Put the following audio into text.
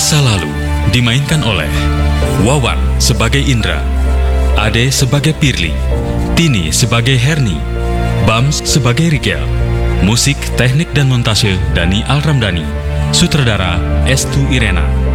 Masa Lalu dimainkan oleh Wawan sebagai Indra, Ade sebagai Pirly, Tini sebagai Herni, Bams sebagai Rigel. Musik, teknik dan montase Dani Alramdhani. Sutradara Estu Irena.